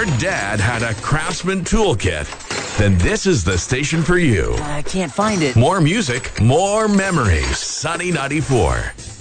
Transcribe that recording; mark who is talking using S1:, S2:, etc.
S1: your dad had a Craftsman toolkit, then this is the station for you.
S2: I can't find it.
S1: More music, more memories. Sunny 94.